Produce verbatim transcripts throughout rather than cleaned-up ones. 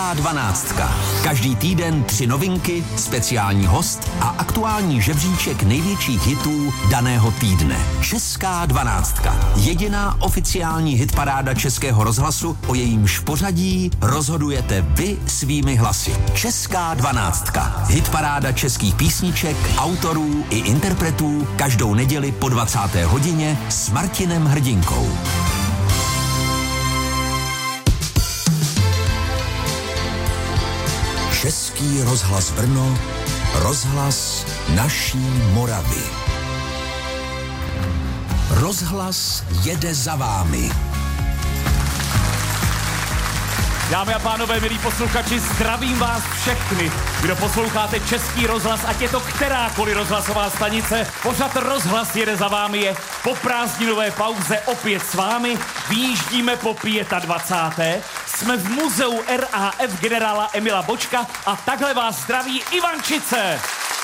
dvanáctka. Každý týden tři novinky, speciální host a aktuální žebříček největších hitů daného týdne. Česká dvanáctka. Jediná oficiální hitparáda Českého rozhlasu, o jejímž pořadí rozhodujete vy svými hlasy. Česká dvanáctka. Hitparáda českých písniček, autorů i interpretů každou neděli po dvacáté hodině s Martinem Hrdinkou. Český rozhlas Brno, rozhlas naší Moravy. Rozhlas jede za vámi. Dámy a pánové, milí posluchači, zdravím vás všechny, kdo posloucháte Český rozhlas, ať je to kterákoliv rozhlasová stanice. Pořad Rozhlas jede za vámi je po prázdninové pauze opět s vámi. Vyjíždíme po dvacáté páté Jsme v muzeu R A F generála Emila Bočka a takhle vás zdraví Ivančice.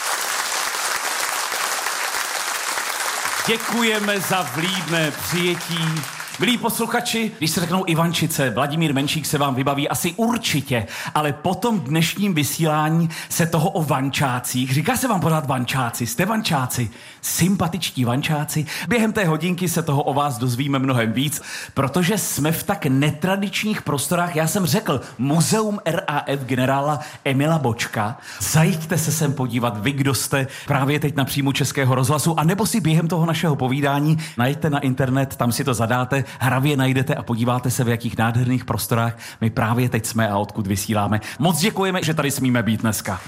Děkujeme za vlídné přijetí. Milí posluchači, když se řeknou Ivančice, Vladimír Menšík se vám vybaví asi určitě, ale po tom dnešním vysílání se toho o vančácích, říká se vám pořád vančáci, jste vančáci, sympatičtí vančáci, během té hodinky se toho o vás dozvíme mnohem víc, protože jsme v tak netradičních prostorách, já jsem řekl, muzeum R A F generála Emila Bočka, zajďte se sem podívat, vy, kdo jste právě teď na příjmu Českého rozhlasu, anebo si během toho našeho povídání najděte na internet, tam si to zadáte, hravě najdete a podíváte se, v jakých nádherných prostorách my právě teď jsme a odkud vysíláme. Moc děkujeme, že tady smíme být dneska.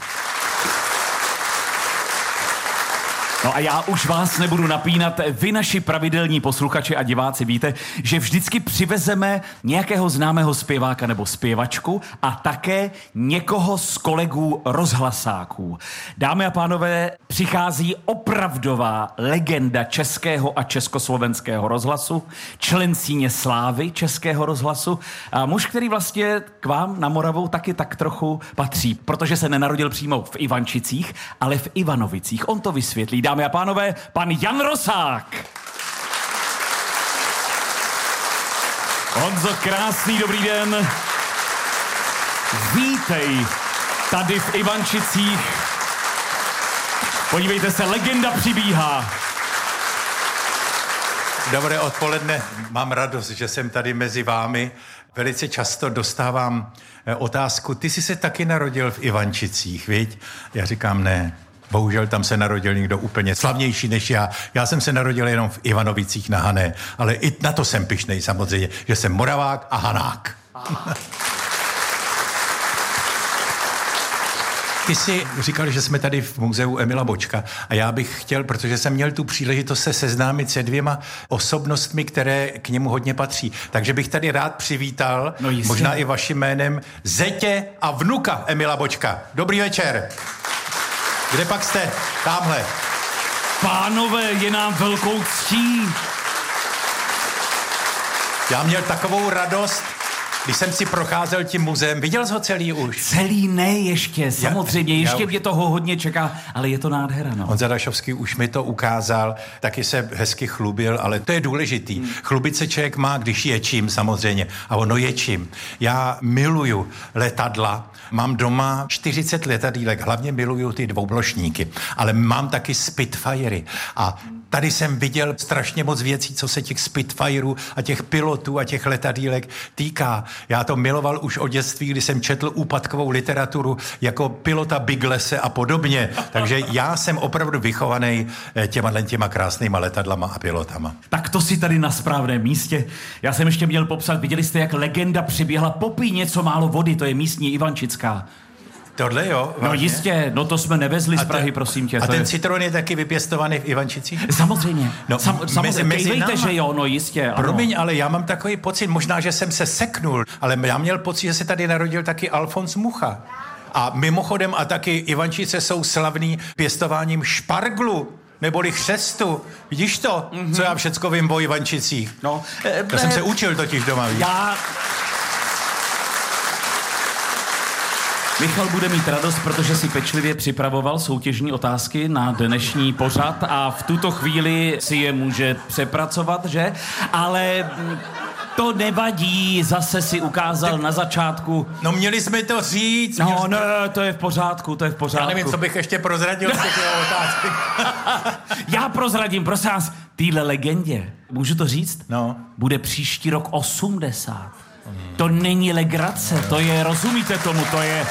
No a já už vás nebudu napínat. Vy, naši pravidelní posluchači a diváci, víte, že vždycky přivezeme nějakého známého zpěváka nebo zpěvačku a také někoho z kolegů rozhlasáků. Dámy a pánové, přichází opravdová legenda českého a československého rozhlasu, člen síně slávy Českého rozhlasu a muž, který vlastně k vám na Moravu taky tak trochu patří, protože se nenarodil přímo v Ivančicích, ale v Ivanovicích. On to vysvětlí. Dámy a pánové, pan Jan Rosák. Honzo, krásný dobrý den. Vítej tady v Ivančicích. Podívejte se, legenda přibíhá. Dobré odpoledne, mám radost, že jsem tady mezi vámi. Velice často dostávám otázku, ty jsi se taky narodil v Ivančicích, viď? Já říkám ne. Bohužel tam se narodil někdo úplně slavnější než já. Já jsem se narodil jenom v Ivanovicích na Hané, ale i na to jsem pyšnej samozřejmě, že jsem Moravák a Hanák. Ty jsi říkal, že jsme tady v muzeu Emila Bočka a já bych chtěl, protože jsem měl tu příležitost se seznámit se dvěma osobnostmi, které k němu hodně patří. Takže bych tady rád přivítal, no možná i vaším jménem, zetě a vnuka Emila Bočka. Dobrý večer. Kde pak jste? Támhle. Pánové, je nám velkou ctí. Já měl takovou radost, když jsem si procházel tím muzeem. Viděl jsi ho celý už? Celý ne ještě, samozřejmě. Já, ještě já mě toho hodně čeká, ale je to nádhera, no. Honza Dašovský už mi to ukázal, taky se hezky chlubil, ale to je důležitý. Hmm. Chlubit se člověk má, když je čím, samozřejmě. A ono je čím. Já miluju letadla. Mám doma čtyřicet letadýlek, hlavně miluju ty dvoublošníky, ale mám taky Spitfirey a tady jsem viděl strašně moc věcí, co se těch Spitfireů a těch pilotů a těch letadýlek týká. Já to miloval už od dětství, kdy jsem četl úpadkovou literaturu jako pilota Biglese a podobně. Takže já jsem opravdu vychovaný těma těma krásnýma letadlama a pilotama. Tak to si tady na správném místě. Já jsem ještě měl popsat, viděli jste, jak legenda přiběhla. Popij něco málo vody, to je místní Ivančická. Tohle jo? Vážně? No jistě, no to jsme nevezli z Prahy, prosím tě. A ten je... citron je taky vypěstovaný v Ivančicích? Samozřejmě. No, Sam, samozřejmě, mezi kejvejte, že jo, no jistě. Promiň, ano. ale já mám takový pocit, možná, že jsem se seknul, ale já měl pocit, že se tady narodil taky Alfons Mucha. A mimochodem, a taky Ivančice jsou slavný pěstováním šparglu. Neboli chřestu. Vidíš to, mm-hmm. co já všecko vím o Ivančicích? No, e, já e, jsem se učil totiž doma, víš? Já... Michal bude mít radost, protože si pečlivě připravoval soutěžní otázky na dnešní pořad a v tuto chvíli si je může přepracovat, že? Ale To nevadí, zase si ukázal tak, na začátku. No měli jsme to říct. No jsme... ne, to je v pořádku, to je v pořádku. Já nevím, co bych ještě prozradil z těch otázek. Já prozradím, prosím vás, týhle legendě, můžu to říct? No. Bude příští rok osmdesát. Hmm. To není legrace, to je, rozumíte tomu, to je...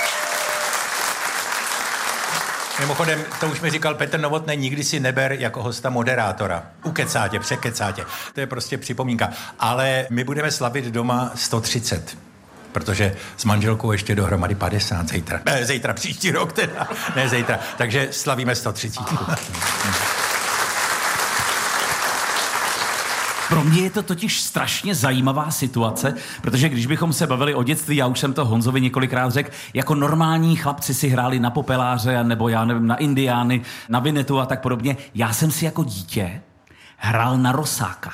Mimochodem, to už mi říkal Petr Novotný, nikdy si neber jako hosta moderátora. Ukecátě, překecátě. To je prostě připomínka. Ale my budeme slavit doma sto třicet. Protože s manželkou ještě dohromady padesát zítra. Ne, zítra, příští rok teda. Ne, zítra. Takže slavíme sto třicet. Pro mě je to totiž strašně zajímavá situace, protože když bychom se bavili o dětství, já už jsem to Honzovi několikrát řekl, jako normální chlapci si hráli na popeláře, nebo já nevím, na indiány, na vinetu a tak podobně. Já jsem si jako dítě hrál na rosáka.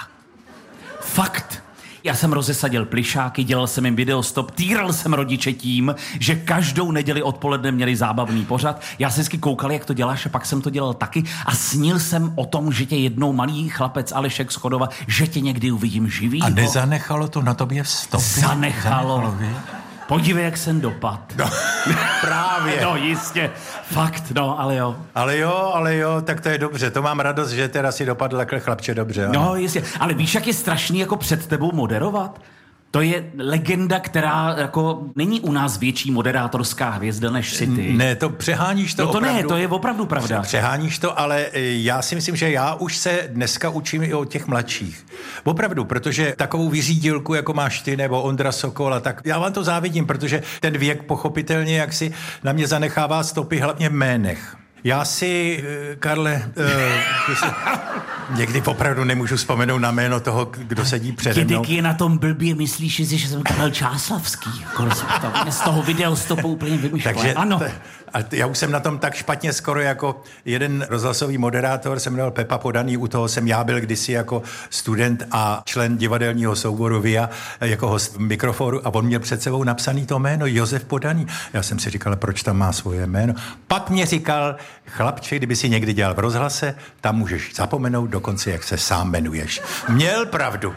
Fakt. Já jsem rozesadil plišáky, dělal jsem jim videostop, týral jsem rodiče tím, že každou neděli odpoledne měli zábavný pořad. Já jsem vždycky koukal, jak to děláš, a pak jsem to dělal taky a snil jsem o tom, že tě jednou malý chlapec Alešek z Chodova, že tě někdy uvidím živýho. A nezanechalo to na tobě stopy? Zanechalo. Zanechalo. Podívej, jak jsem dopad. No, právě. No jistě, fakt, no, ale jo. Ale jo, ale jo, tak to je dobře. To mám radost, že teda si dopadl takhle chlapče dobře. Ano? No jistě, ale víš, jak je strašný jako před tebou moderovat? To je legenda, která jako není u nás větší moderátorská hvězda než si ty. Ne, to přeháníš to No to opravdu. ne, to je opravdu pravda. Přeháníš to, ale já si myslím, že já už se dneska učím i od těch mladších. Opravdu, protože takovou vyřídilku, jako máš ty nebo Ondra Sokol, a tak já vám to závidím, protože ten věk pochopitelně jak si na mě zanechává stopy hlavně v jménech. Já si, Karle, uh, někdy opravdu nemůžu vzpomenout na jméno toho, kdo sedí přede mnou. Kdy je na tom blbě, myslíš si, že jsem Karel Čáslavský? Jako z toho videostopu úplně vymýšlel. Takže ano. T- a já už jsem na tom tak špatně skoro jako jeden rozhlasový moderátor, jsem jmenoval Pepa Podaný, u toho jsem já byl kdysi jako student a člen divadelního souboru V I A jako host v mikrofonu a on měl před sebou napsaný to jméno Josef Podaný. Já jsem si říkal, proč tam má svoje jméno. Pak mě říkal, chlapče, kdyby si někdy dělal v rozhlase, tam můžeš zapomenout dokonce, jak se sám jmenuješ. Měl pravdu.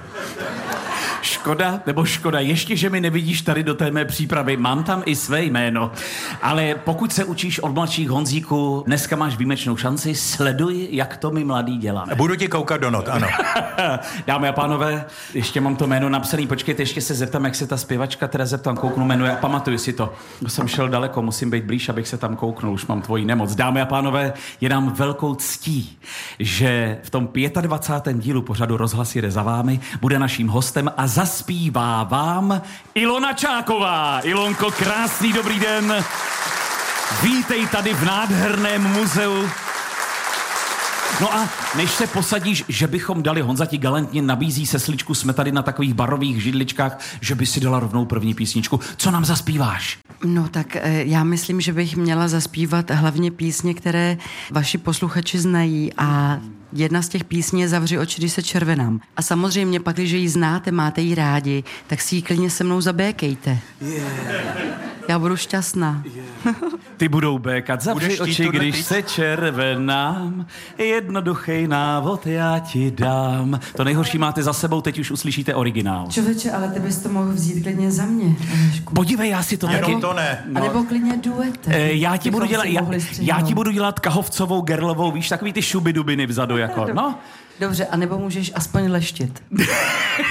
Škoda, nebo škoda, ještě, že mi nevidíš tady do té mé přípravy, mám tam i své jméno, ale pokud se učíš od mladších, Honzíku, dneska máš výjimečnou šanci, sleduj, jak to my mladí děláme. Budu ti koukat do not, ano. Dámy a pánové, ještě mám to jméno napsaný, počkejte, ještě se zeptám, jak se ta zpěvačka, teda zeptám, kouknu jmenuje, pamatuju si to. Jsem šel daleko, musím být blíž, abych se tam kouknul, už mám tvoji nemoc. Dámy a pánové, je nám velkou ctí, že v tom dvacátém pátém dílu pořadu Rozhlas jede za vámi bude naším hostem a zaspívá vám Ilona Čáková. Ilonko, krásný dobrý den. Vítej tady v nádherném muzeu. No a než se posadíš, že bychom dali, Honza ti galantně nabízí sesličku, jsme tady na takových barových židličkách, že by si dala rovnou první písničku. Co nám zaspíváš? No tak já myslím, že bych měla zaspívat hlavně písně, které vaši posluchači znají a jedna z těch písní je Zavři oči, když se červenám. A samozřejmě pak, když ji znáte, máte ji rádi, tak si ji klidně se mnou zabékejte. Yeah. Já budu šťastná. Yeah. Ty budou békat. Zavři oči, když ty? se červenám, jednoduchý návod já ti dám. To nejhorší máte za sebou, teď už uslyšíte originál. Člověče, ale ty bys to mohl vzít klidně za mě. Alešku. Podívej, já si to Jenom taky... to ne. No. A nebo klidně duete. E, já, ti budu dělat, já, já ti budu dělat Kahovcovou, Gerlovou, víš, takový ty šubidubiny vzadu, jako, no. Dobře, anebo můžeš aspoň leštit.